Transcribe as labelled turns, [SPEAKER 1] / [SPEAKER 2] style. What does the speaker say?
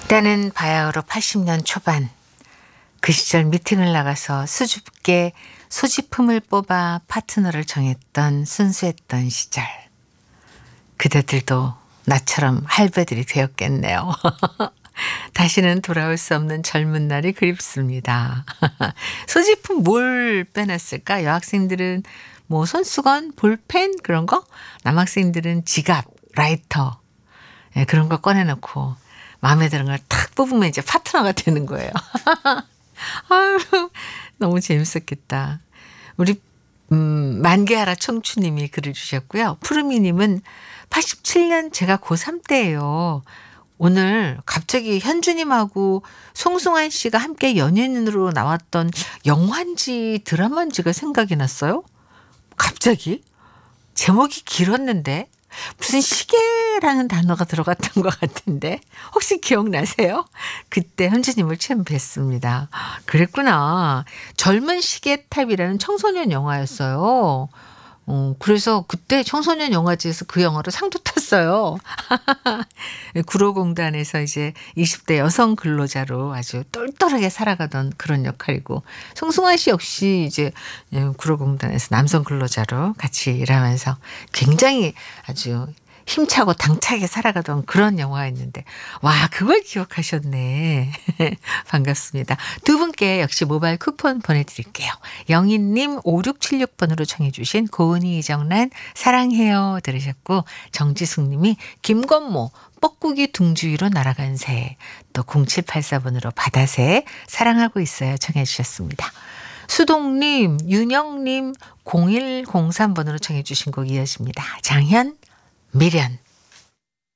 [SPEAKER 1] 때는 바야흐로 80년 초반. 그 시절 미팅을 나가서 수줍게 소지품을 뽑아 파트너를 정했던 순수했던 시절. 그대들도 나처럼 할배들이 되었겠네요. 다시는 돌아올 수 없는 젊은 날이 그립습니다. 소지품 뭘 빼놨을까? 여학생들은 뭐 손수건, 볼펜 그런 거? 남학생들은 지갑, 라이터 그런 거 꺼내놓고 마음에 드는 걸 탁 뽑으면 이제 파트너가 되는 거예요. 아유, 너무 재밌었겠다. 우리 만개하라 청춘님이 글을 주셨고요. 푸르미님은 87년 제가 고3 때예요. 오늘 갑자기 현주님하고 송승환 씨가 함께 연예인으로 나왔던 영화인지 드라마인지가 생각이 났어요. 갑자기? 제목이 길었는데 무슨 시계라는 단어가 들어갔던 것 같은데 혹시 기억나세요? 그때 현주님을 처음 뵀습니다. 그랬구나. 젊은 시계 탑이라는 청소년 영화였어요. 그래서 그때 청소년 영화제에서 그 영화로 상도 탔어요. 구로공단에서 이제 20대 여성 근로자로 아주 똘똘하게 살아가던 그런 역할이고, 송승환 씨 역시 이제 구로공단에서 남성 근로자로 같이 일하면서 굉장히 아주 힘차고 당차게 살아가던 그런 영화였는데, 와, 그걸 기억하셨네. 반갑습니다. 두 분께 역시 모바일 쿠폰 보내드릴게요. 영희님 5676번으로 청해주신 고은희 이정란 사랑해요 들으셨고, 정지숙님이 김건모 뻐꾸기 둥지 위로 날아간 새, 또 0784번으로 바다새 사랑하고 있어요 청해주셨습니다. 수동님, 윤영님 0103번으로 청해주신 곡 이어집니다. 장현 미련.